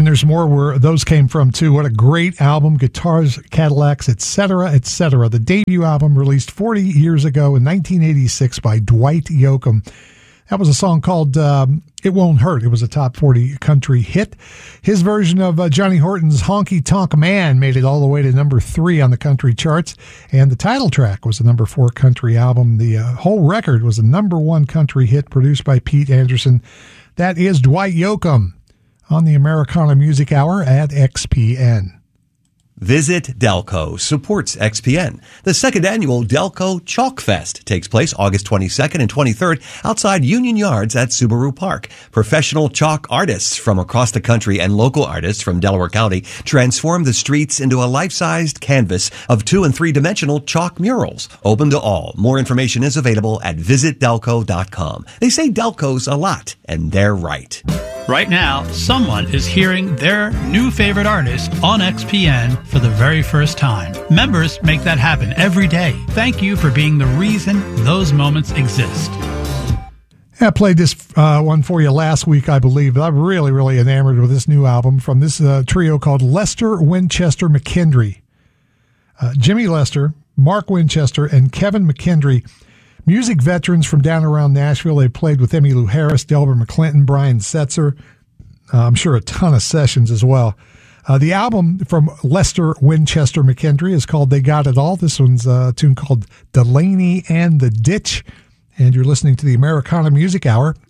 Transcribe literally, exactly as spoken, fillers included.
And there's more where those came from, too. What a great album. Guitars, Cadillacs, et cetera, et cetera. The debut album released forty years ago in nineteen eighty-six by Dwight Yoakam. That was a song called um, It Won't Hurt. It was a top forty country hit. His version of uh, Johnny Horton's Honky Tonk Man made it all the way to number three on the country charts. And the title track was a number four country album. The uh, whole record was a number one country hit produced by Pete Anderson. That is Dwight Yoakam on the Americana Music Hour at X P N. Visit Delco supports X P N. The second annual Delco Chalk Fest takes place August twenty-second and twenty-third outside Union Yards at Subaru Park. Professional chalk artists from across the country and local artists from Delaware County transform the streets into a life-sized canvas of two- and three-dimensional chalk murals. Open to all. More information is available at visit delco dot com. They say Delco's a lot, and they're right. Right now, someone is hearing their new favorite artist on X P N for the very first time. Members make that happen every day. Thank you for being the reason those moments exist. I played this uh, one for you last week, I believe, but I'm really, really enamored with this new album from this uh, trio called Lester Winchester McKendry. Uh, Jimmy Lester, Mark Winchester, and Kevin McKendry. Music veterans from down around Nashville. They played with Emmylou Harris, Delbert McClinton, Brian Setzer. Uh, I'm sure a ton of sessions as well. Uh, the album from Lester Winchester McKendry is called They Got It All. This one's a tune called Delaney and the Ditch. And you're listening to the Americana Music Hour